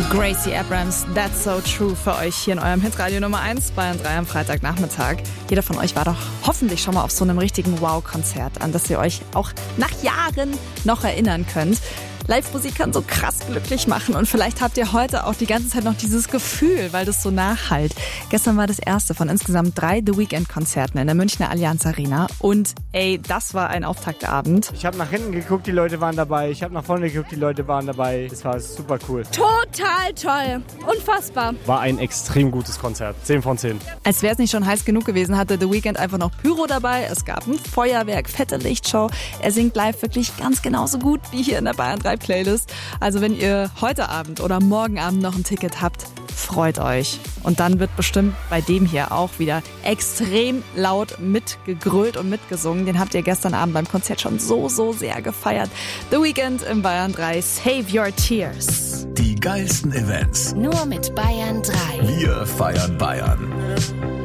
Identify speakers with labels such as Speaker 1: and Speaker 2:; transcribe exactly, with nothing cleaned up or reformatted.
Speaker 1: Gracie Abrams, That's So True für euch hier in eurem Hitradio Nummer eins, Bayern drei am Freitagnachmittag. Jeder von euch war doch hoffentlich schon mal auf so einem richtigen Wow-Konzert, an das ihr euch auch nach Jahren noch erinnern könnt. Live-Musik kann so krass glücklich machen und vielleicht habt ihr heute auch die ganze Zeit noch dieses Gefühl, weil das so nachhallt. Gestern war das erste von insgesamt drei The Weeknd-Konzerten in der Münchner Allianz Arena und ey, das war ein Auftaktabend.
Speaker 2: Ich habe nach hinten geguckt, die Leute waren dabei. Ich habe nach vorne geguckt, die Leute waren dabei. Das war super cool.
Speaker 3: Total toll. Unfassbar.
Speaker 4: War ein extrem gutes Konzert. zehn von zehn.
Speaker 1: Als wäre es nicht schon heiß genug gewesen, hatte The Weeknd einfach noch Pyro dabei. Es gab ein Feuerwerk, fette Lichtshow. Er singt live wirklich ganz genauso gut wie hier in der Bayern drei Playlist. Also wenn ihr heute Abend oder morgen Abend noch ein Ticket habt, freut euch. Und dann wird bestimmt bei dem hier auch wieder extrem laut mitgegrölt und mitgesungen. Den habt ihr gestern Abend beim Konzert schon so, so sehr gefeiert. The Weeknd im Bayern drei, Save Your Tears.
Speaker 5: Die geilsten Events.
Speaker 6: Nur mit Bayern drei.
Speaker 5: Wir feiern Bayern.